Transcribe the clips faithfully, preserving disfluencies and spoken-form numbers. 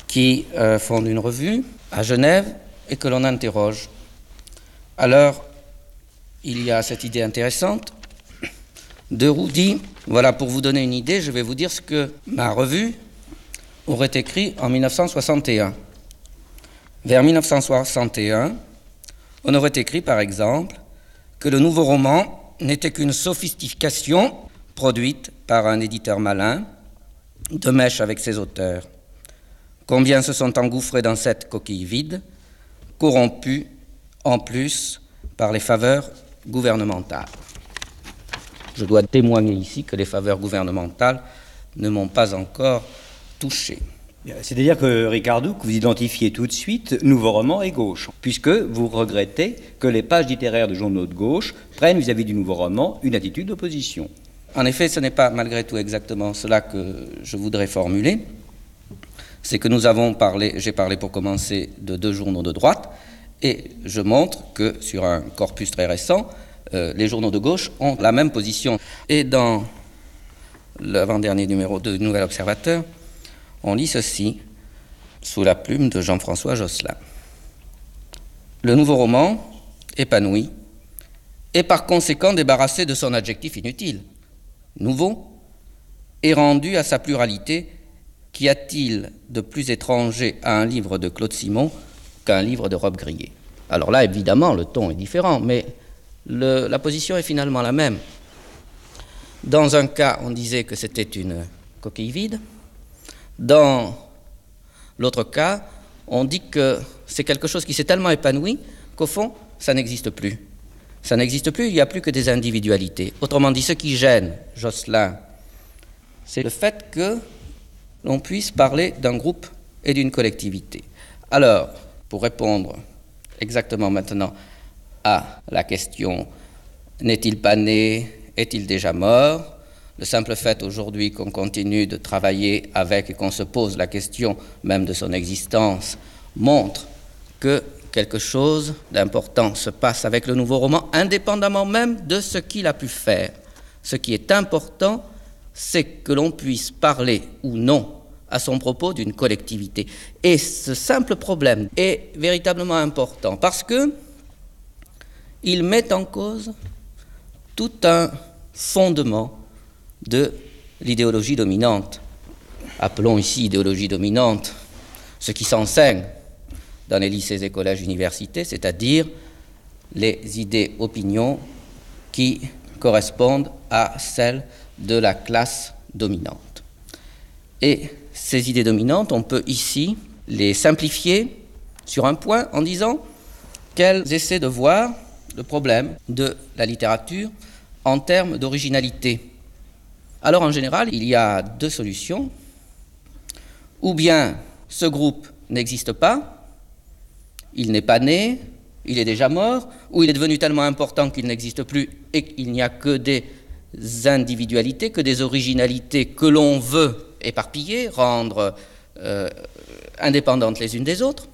qui euh, fonde une revue à Genève et que l'on interroge. Alors, il y a cette idée intéressante. Deroux dit, voilà, pour vous donner une idée, je vais vous dire ce que ma revue aurait écrit en mille neuf cent soixante et un. Vers mille neuf cent soixante et un, on aurait écrit, par exemple, que le nouveau roman n'était qu'une sophistication produite par un éditeur malin, de mèche avec ses auteurs. Combien se sont engouffrés dans cette coquille vide, corrompus en plus par les faveurs gouvernementales. Je dois témoigner ici que les faveurs gouvernementales ne m'ont pas encore touché. C'est-à-dire que, Ricardou, que vous identifiez tout de suite nouveau roman et gauche, puisque vous regrettez que les pages littéraires de journaux de gauche prennent vis-à-vis du nouveau roman une attitude d'opposition. En effet, ce n'est pas malgré tout exactement cela que je voudrais formuler. C'est que nous avons parlé, j'ai parlé pour commencer de deux journaux de droite, et je montre que sur un corpus très récent, euh, les journaux de gauche ont la même position. Et dans l'avant-dernier numéro de Nouvel Observateur, on lit ceci, sous la plume de Jean-François Josselin. Le nouveau roman, épanoui, est par conséquent débarrassé de son adjectif inutile. Nouveau, est rendu à sa pluralité. Qu'y a-t-il de plus étranger à un livre de Claude Simon qu'un livre de Rob Grillet? Alors là, évidemment, le ton est différent, mais le, la position est finalement la même. Dans un cas, on disait que c'était une coquille vide. Dans l'autre cas, on dit que c'est quelque chose qui s'est tellement épanoui qu'au fond, ça n'existe plus. Ça n'existe plus, il n'y a plus que des individualités. Autrement dit, ce qui gêne Josselin, c'est le fait que l'on puisse parler d'un groupe et d'une collectivité. Alors, pour répondre exactement maintenant à la question « N'est-il pas né? Est-il déjà mort ?» Le simple fait aujourd'hui qu'on continue de travailler avec et qu'on se pose la question même de son existence montre que quelque chose d'important se passe avec le nouveau roman, indépendamment même de ce qu'il a pu faire. Ce qui est important, c'est que l'on puisse parler ou non à son propos d'une collectivité. Et ce simple problème est véritablement important parce que il met en cause tout un fondement de l'idéologie dominante. Appelons ici idéologie dominante ce qui s'enseigne dans les lycées et collèges universités, c'est-à-dire les idées, opinions qui correspondent à celles de la classe dominante. Et ces idées dominantes, on peut ici les simplifier sur un point en disant qu'elles essaient de voir le problème de la littérature en termes d'originalité. Alors en général, il y a deux solutions. Ou bien ce groupe n'existe pas, il n'est pas né, il est déjà mort, ou il est devenu tellement important qu'il n'existe plus et qu'il n'y a que des individualités, que des originalités que l'on veut éparpiller, rendre euh, indépendantes les unes des autres.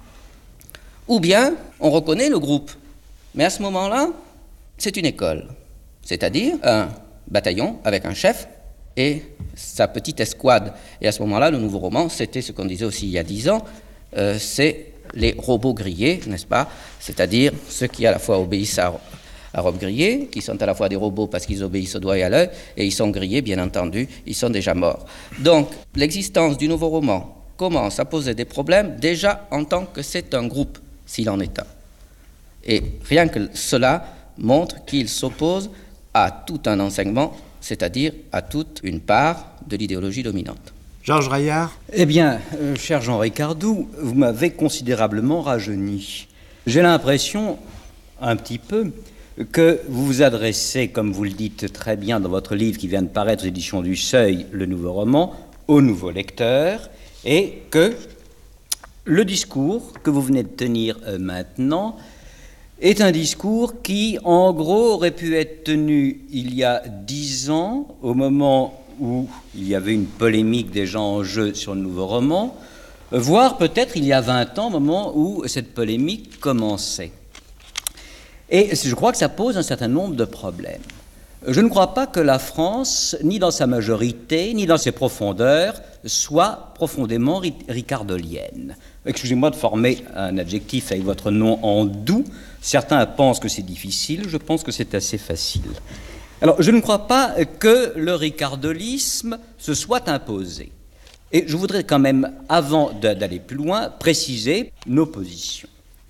Ou bien on reconnaît le groupe, mais à ce moment-là, c'est une école, c'est-à-dire un bataillon avec un chef et sa petite escouade. Et à ce moment-là, le nouveau roman, c'était ce qu'on disait aussi il y a dix ans, euh, c'est les robots grillés, n'est-ce pas? C'est-à-dire ceux qui à la fois obéissent à, à Rob Grillet, qui sont à la fois des robots parce qu'ils obéissent au doigt et à l'œil, et ils sont grillés, bien entendu, ils sont déjà morts. Donc, l'existence du nouveau roman commence à poser des problèmes déjà en tant que c'est un groupe, s'il en est un. Et rien que cela montre qu'il s'oppose à tout un enseignement, c'est-à-dire à toute une part de l'idéologie dominante. Georges Raillard. Eh bien, euh, cher Jean Ricardou, vous m'avez considérablement rajeuni. J'ai l'impression, un petit peu, que vous vous adressez, comme vous le dites très bien dans votre livre qui vient de paraître aux éditions du Seuil, le nouveau roman, aux nouveaux lecteurs, et que le discours que vous venez de tenir euh, maintenant est un discours qui, en gros, aurait pu être tenu il y a dix ans, au moment où il y avait une polémique déjà en jeu sur le nouveau roman, voire peut-être il y a vingt ans, au moment où cette polémique commençait. Et je crois que ça pose un certain nombre de problèmes. Je ne crois pas que la France, ni dans sa majorité, ni dans ses profondeurs, soit profondément ricardolienne. Excusez-moi de former un adjectif avec votre nom en doux. Certains pensent que c'est difficile, je pense que c'est assez facile. Alors, je ne crois pas que le ricardolisme se soit imposé. Et je voudrais quand même, avant d'aller plus loin, préciser nos positions.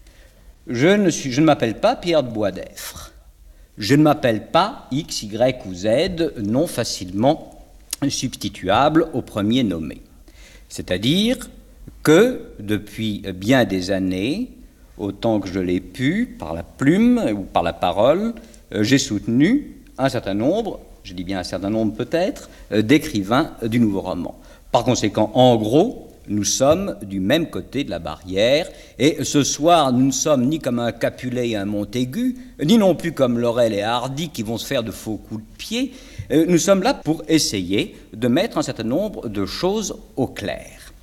Je ne, suis, je ne m'appelle pas Pierre de Boisdeffre. Je ne m'appelle pas X, Y ou Z, non facilement substituable au premier nommé. C'est-à-dire que, depuis bien des années, autant que je l'ai pu, par la plume ou par la parole, euh, j'ai soutenu un certain nombre, je dis bien un certain nombre peut-être, euh, d'écrivains du nouveau roman. Par conséquent, en gros, nous sommes du même côté de la barrière, et ce soir, nous ne sommes ni comme un Capulet et un Montaigu, ni non plus comme Laurel et Hardy qui vont se faire de faux coups de pied. Nous sommes là pour essayer de mettre un certain nombre de choses au clair.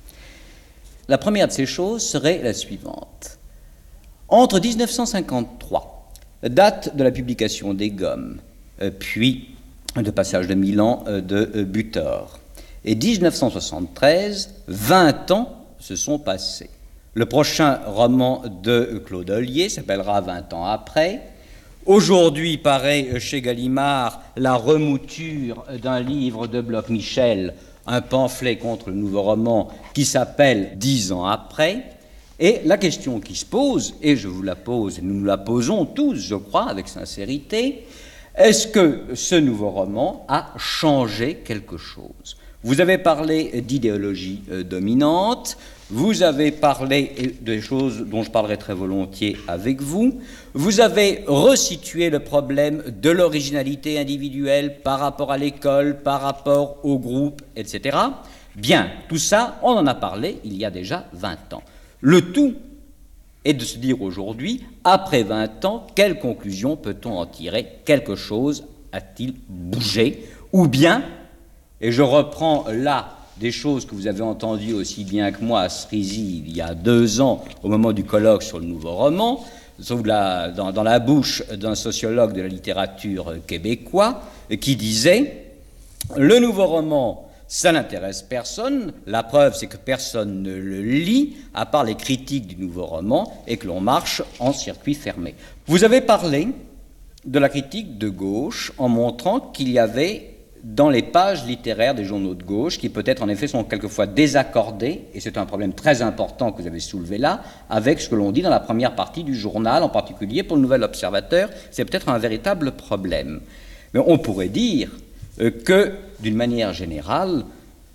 La première de ces choses serait la suivante. Entre dix-neuf cent cinquante-trois, date de la publication des Gommes, puis de Passage de Milan de Butor, et dix-neuf cent soixante-treize, vingt ans se sont passés. Le prochain roman de Claude Ollier s'appellera vingt ans après. Aujourd'hui paraît chez Gallimard la remouture d'un livre de Bloch-Michel, un pamphlet contre le nouveau roman qui s'appelle Dix ans après. Et la question qui se pose, et je vous la pose, et nous nous la posons tous, je crois, avec sincérité, est-ce que ce nouveau roman a changé quelque chose ? Vous avez parlé d'idéologie euh, dominante, vous avez parlé des choses dont je parlerai très volontiers avec vous, vous avez resitué le problème de l'originalité individuelle par rapport à l'école, par rapport au groupe, et cetera. Bien, tout ça, on en a parlé il y a déjà vingt ans. Le tout est de se dire aujourd'hui, après vingt ans, quelle conclusion peut-on en tirer ? Quelque chose a-t-il bougé ? Ou bien, et je reprends là des choses que vous avez entendues aussi bien que moi à Cerisy il y a deux ans, au moment du colloque sur le nouveau roman, sous la, dans, dans la bouche d'un sociologue de la littérature québécois, qui disait « Le nouveau roman, ça n'intéresse personne, la preuve c'est que personne ne le lit, à part les critiques du nouveau roman, et que l'on marche en circuit fermé. » Vous avez parlé de la critique de gauche en montrant qu'il y avait dans les pages littéraires des journaux de gauche, qui peut-être en effet sont quelquefois désaccordés, et c'est un problème très important que vous avez soulevé là, avec ce que l'on dit dans la première partie du journal, en particulier pour le Nouvel Observateur, c'est peut-être un véritable problème. Mais on pourrait dire que, d'une manière générale,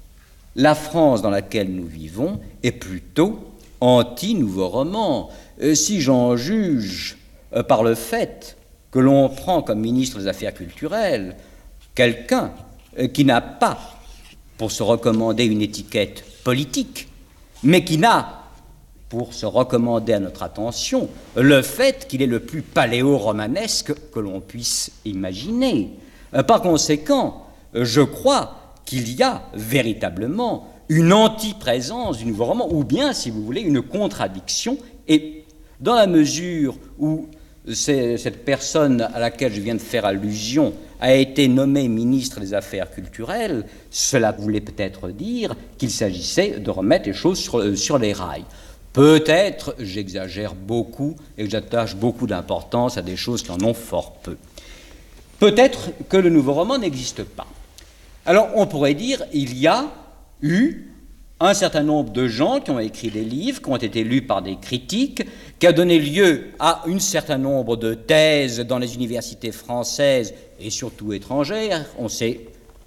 la France dans laquelle nous vivons est plutôt anti-nouveau roman. Si j'en juge par le fait que l'on prend comme ministre des Affaires culturelles quelqu'un qui n'a pas pour se recommander une étiquette politique, mais qui n'a pour se recommander à notre attention le fait qu'il est le plus paléo-romanesque que l'on puisse imaginer. Par conséquent, je crois qu'il y a véritablement une antiprésence du nouveau roman, ou bien, si vous voulez, une contradiction, et dans la mesure où c'est cette personne à laquelle je viens de faire allusion a été nommé ministre des Affaires culturelles, cela voulait peut-être dire qu'il s'agissait de remettre les choses sur, sur les rails. Peut-être j'exagère beaucoup et que j'attache beaucoup d'importance à des choses qui en ont fort peu. Peut-être que le nouveau roman n'existe pas. Alors on pourrait dire il y a eu un certain nombre de gens qui ont écrit des livres, qui ont été lus par des critiques, qui a donné lieu à un certain nombre de thèses dans les universités françaises et surtout étrangères. On sait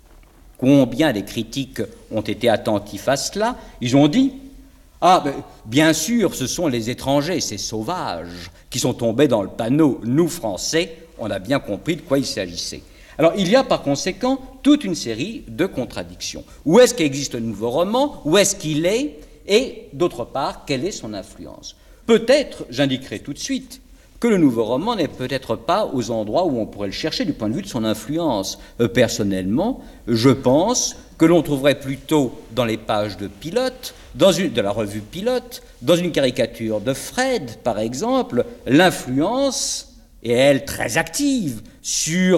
combien des critiques ont été attentifs à cela. Ils ont dit « Ah, ben, bien sûr, ce sont les étrangers, ces sauvages, qui sont tombés dans le panneau. Nous, Français, on a bien compris de quoi il s'agissait. » Alors, il y a par conséquent toute une série de contradictions. Où est-ce qu'existe le nouveau roman? Où est-ce qu'il est? Et, d'autre part, quelle est son influence? Peut-être, j'indiquerai tout de suite, que le nouveau roman n'est peut-être pas aux endroits où on pourrait le chercher du point de vue de son influence. Euh, personnellement, je pense que l'on trouverait plutôt dans les pages de Pilote, dans une, de la revue Pilote, dans une caricature de Fred, par exemple, l'influence, et elle très active, sur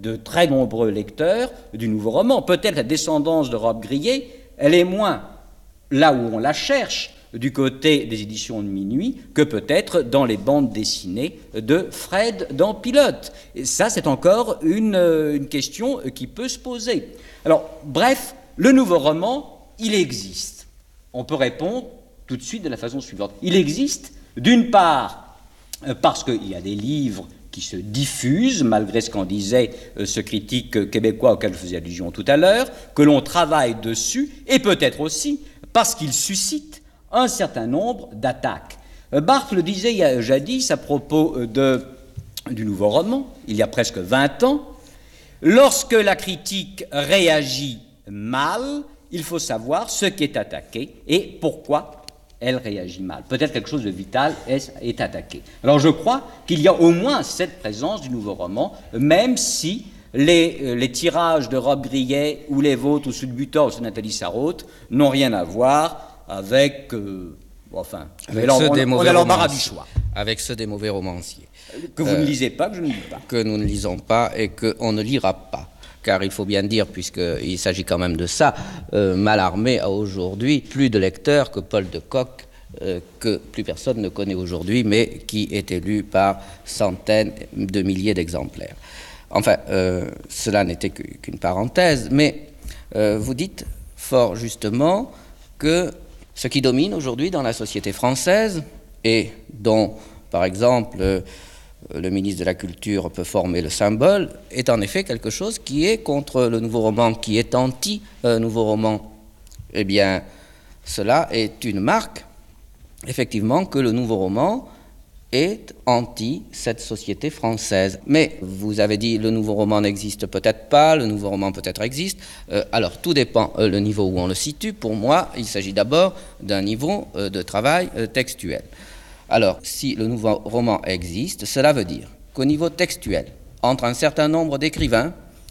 de très nombreux lecteurs du nouveau roman. Peut-être la descendance de Rob Grillet, elle est moins là où on la cherche, du côté des éditions de Minuit, que peut-être dans les bandes dessinées de Fred dans Pilote. Et ça, c'est encore une, une question qui peut se poser. Alors, bref, le nouveau roman, il existe. On peut répondre tout de suite de la façon suivante. Il existe, d'une part, parce qu'il y a des livres qui se diffusent, malgré ce qu'en disait ce critique québécois auquel je faisais allusion tout à l'heure, que l'on travaille dessus, et peut-être aussi parce qu'il suscite un certain nombre d'attaques. Barthes le disait il y a jadis à propos de, du nouveau roman, il y a presque vingt ans, lorsque la critique réagit mal, il faut savoir ce qui est attaqué et pourquoi elle réagit mal. Peut-être quelque chose de vital est, est attaqué. Alors je crois qu'il y a au moins cette présence du nouveau roman, même si les, les tirages de Rob Grillet ou les vôtres ou ceux de Butor ou ceux de Nathalie Sarraute n'ont rien à voir avec, euh, enfin, avec ceux des mauvais l'embarras du choix. Avec ceux des mauvais romanciers. Que vous euh, ne lisez pas, que je ne lis pas. Que nous ne lisons pas et qu'on ne lira pas. Car il faut bien dire, puisqu'il s'agit quand même de ça, euh, Mallarmé a aujourd'hui plus de lecteurs que Paul de Kock, euh, que plus personne ne connaît aujourd'hui, mais qui est lu par centaines de milliers d'exemplaires. Enfin, euh, cela n'était qu'une parenthèse, mais euh, vous dites fort justement que ce qui domine aujourd'hui dans la société française, et dont, par exemple, euh, le ministre de la Culture peut former le symbole, est en effet quelque chose qui est contre le nouveau roman, qui est anti-nouveau roman. Eh bien, cela est une marque, effectivement, que le nouveau roman est anti cette société française. Mais vous avez dit le nouveau roman n'existe peut-être pas, le nouveau roman peut-être existe. Euh, alors tout dépend euh, le niveau où on le situe. Pour moi, il s'agit d'abord d'un niveau euh, de travail euh, textuel. Alors, si le nouveau roman existe, cela veut dire qu'au niveau textuel, entre un certain nombre d'écrivains,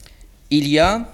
il y a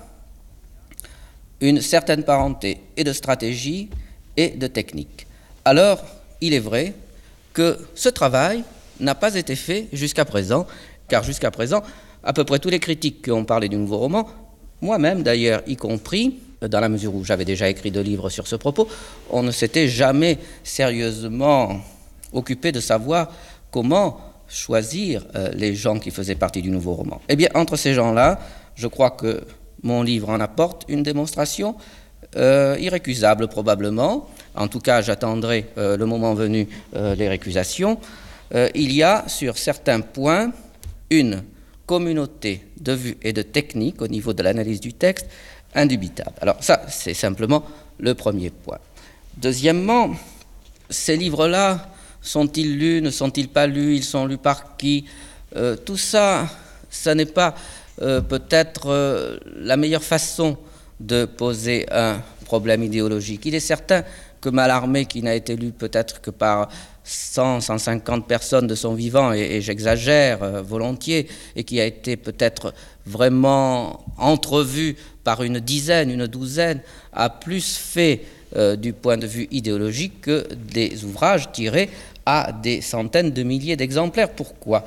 une certaine parenté et de stratégie et de technique. Alors, il est vrai que ce travail n'a pas été fait jusqu'à présent, car jusqu'à présent, à peu près tous les critiques qui ont parlé du nouveau roman, moi-même d'ailleurs y compris, dans la mesure où j'avais déjà écrit deux livres sur ce propos, on ne s'était jamais sérieusement occupé de savoir comment choisir euh, les gens qui faisaient partie du nouveau roman. Eh bien, entre ces gens-là, je crois que mon livre en apporte une démonstration euh, irrécusable probablement. En tout cas, j'attendrai euh, le moment venu euh, les récusations. Euh, il y a sur certains points une communauté de vues et de techniques au niveau de l'analyse du texte indubitable. Alors ça, c'est simplement le premier point. Deuxièmement, ces livres-là, sont-ils lus, ne sont-ils pas lus, ils sont lus par qui? euh, Tout ça, ça n'est pas euh, peut-être euh, la meilleure façon de poser un problème idéologique. Il est certain que Mallarmé, qui n'a été lu peut-être que par cent, cent cinquante personnes de son vivant, et, et j'exagère euh, volontiers, et qui a été peut-être vraiment entrevu par une dizaine, une douzaine, a plus fait euh, du point de vue idéologique que des ouvrages tirés à des centaines de milliers d'exemplaires. Pourquoi?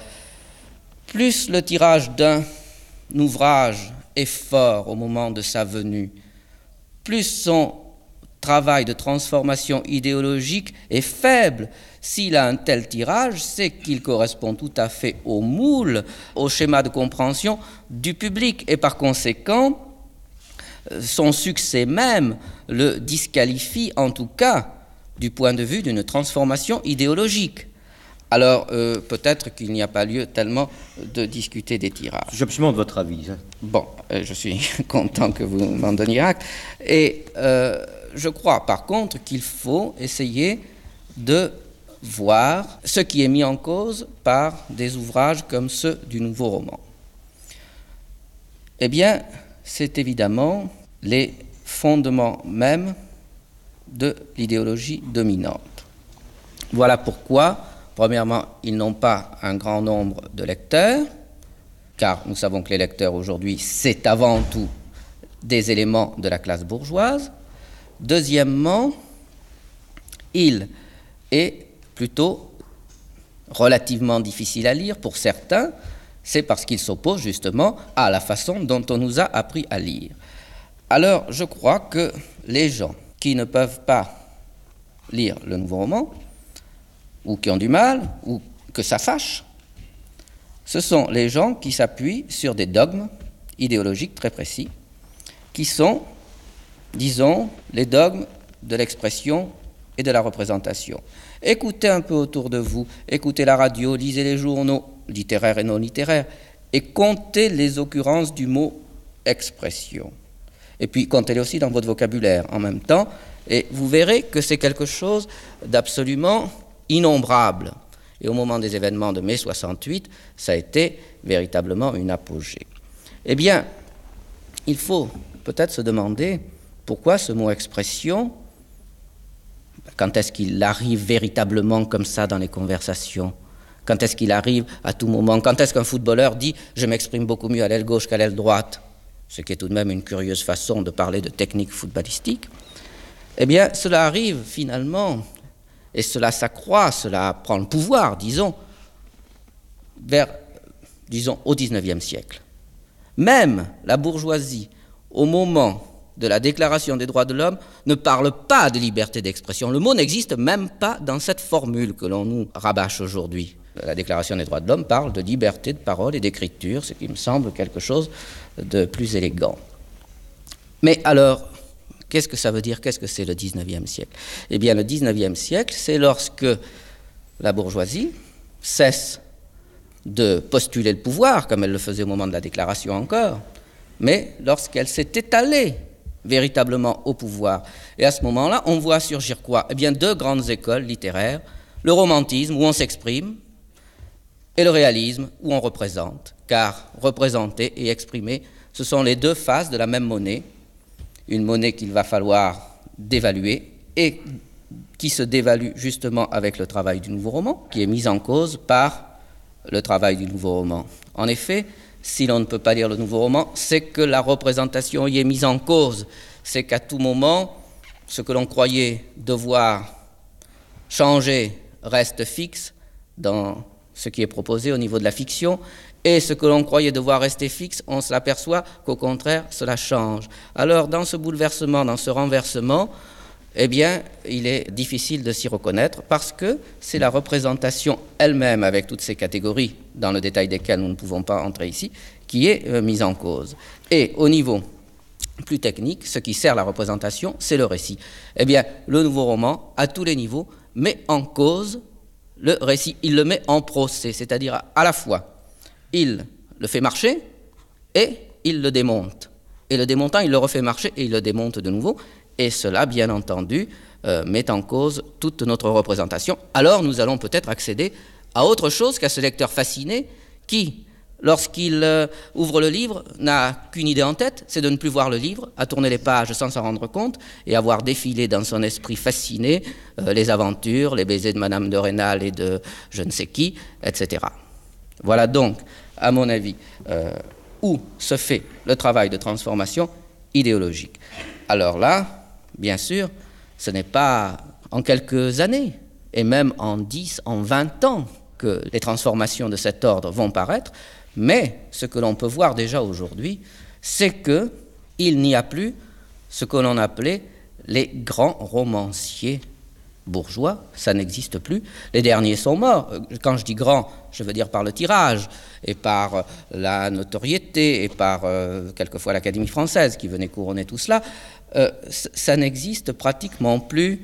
Plus le tirage d'un ouvrage est fort au moment de sa venue, plus son travail de transformation idéologique est faible. S'il a un tel tirage, c'est qu'il correspond tout à fait au moule, au schéma de compréhension du public, et par conséquent, son succès même le disqualifie, en tout cas, du point de vue d'une transformation idéologique. Alors, euh, peut-être qu'il n'y a pas lieu tellement de discuter des tirages. Je suis absolument de votre avis. Hein. Bon, euh, je suis content que vous m'en donniez acte. Et euh, je crois, par contre, qu'il faut essayer de voir ce qui est mis en cause par des ouvrages comme ceux du nouveau roman. Eh bien, c'est évidemment les fondements mêmes de l'idéologie dominante. Voilà pourquoi, premièrement, ils n'ont pas un grand nombre de lecteurs, car nous savons que les lecteurs aujourd'hui, c'est avant tout des éléments de la classe bourgeoise. Deuxièmement, il est plutôt relativement difficile à lire pour certains, C'est parce qu'il s'oppose justement à la façon dont on nous a appris à lire. Alors, je crois que les gens qui ne peuvent pas lire le nouveau roman, ou qui ont du mal, ou que ça fâche, ce sont les gens qui s'appuient sur des dogmes idéologiques très précis, qui sont, disons, les dogmes de l'expression et de la représentation. Écoutez un peu autour de vous, écoutez la radio, lisez les journaux, littéraires et non littéraires, et comptez les occurrences du mot expression. Et puis comptez-les aussi dans votre vocabulaire en même temps, et vous verrez que c'est quelque chose d'absolument innombrable. Et au moment des événements de mai soixante-huit, ça a été véritablement une apogée. Eh bien, il faut peut-être se demander pourquoi ce mot expression, quand est-ce qu'il arrive véritablement comme ça dans les conversations? Quand est-ce qu'il arrive à tout moment? Quand est-ce qu'un footballeur dit « je m'exprime beaucoup mieux à l'aile gauche qu'à l'aile droite », ce qui est tout de même une curieuse façon de parler de technique footballistique? Eh bien, cela arrive finalement, et cela s'accroît, cela prend le pouvoir, disons, vers, disons, au dix-neuvième siècle. Même la bourgeoisie, au moment de la Déclaration des droits de l'homme, ne parle pas de liberté d'expression. Le mot n'existe même pas dans cette formule que l'on nous rabâche aujourd'hui. La Déclaration des droits de l'homme parle de liberté de parole et d'écriture, ce qui me semble quelque chose de plus élégant. Mais alors, qu'est-ce que ça veut dire? Qu'est-ce que c'est le dix-neuvième siècle? Eh bien, le dix-neuvième siècle, c'est lorsque la bourgeoisie cesse de postuler le pouvoir, comme elle le faisait au moment de la Déclaration encore, mais lorsqu'elle s'est étalée véritablement au pouvoir. Et à ce moment-là, on voit surgir quoi? Eh bien, deux grandes écoles littéraires, le romantisme, où on s'exprime, et le réalisme, où on représente. Car représenter et exprimer, ce sont les deux faces de la même monnaie, une monnaie qu'il va falloir dévaluer, et qui se dévalue justement avec le travail du nouveau roman, qui est mis en cause par le travail du nouveau roman. En effet, si l'on ne peut pas lire le nouveau roman, c'est que la représentation y est mise en cause. C'est qu'à tout moment, ce que l'on croyait devoir changer reste fixe dans ce qui est proposé au niveau de la fiction, et ce que l'on croyait devoir rester fixe, on s'aperçoit qu'au contraire, cela change. Alors, dans ce bouleversement, dans ce renversement, eh bien, il est difficile de s'y reconnaître parce que c'est la représentation elle-même, avec toutes ces catégories, dans le détail desquelles nous ne pouvons pas entrer ici, qui est euh, mise en cause. Et au niveau plus technique, ce qui sert la représentation, c'est le récit. Eh bien, le nouveau roman, à tous les niveaux, met en cause le récit. Il le met en procès, c'est-à-dire à la fois, il le fait marcher et il le démonte. Et le démontant, il le refait marcher et il le démonte de nouveau. Et cela, bien entendu, euh, met en cause toute notre représentation. Alors nous allons peut-être accéder à autre chose qu'à ce lecteur fasciné qui, lorsqu'il euh, ouvre le livre, n'a qu'une idée en tête, c'est de ne plus voir le livre, à tourner les pages sans s'en rendre compte et avoir défilé dans son esprit fasciné euh, les aventures, les baisers de Madame de Rênal et de je ne sais qui, et cetera. Voilà donc, à mon avis, euh, où se fait le travail de transformation idéologique. Alors là, bien sûr, ce n'est pas en quelques années, et même en dix, en vingt ans, que les transformations de cet ordre vont paraître, mais ce que l'on peut voir déjà aujourd'hui, c'est qu'il n'y a plus ce que l'on appelait les grands romanciers bourgeois, ça n'existe plus. Les derniers sont morts. Quand je dis grand, je veux dire par le tirage, et par la notoriété, et par euh, quelquefois l'Académie française qui venait couronner tout cela. Euh, ça n'existe pratiquement plus.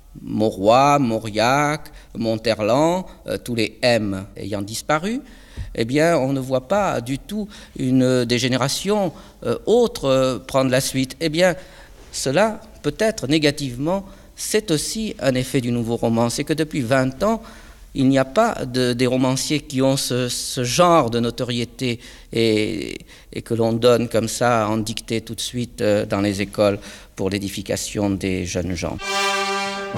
Mauroy, Mauriac, Monterland, euh, tous les M ayant disparu, eh bien, on ne voit pas du tout une dégénération euh, autre euh, prendre la suite. Eh bien, cela, peut-être négativement, c'est aussi un effet du nouveau roman. C'est que depuis vingt ans, il n'y a pas de, des romanciers qui ont ce, ce genre de notoriété et, et que l'on donne comme ça en dictée tout de suite euh, dans les écoles pour l'édification des jeunes gens.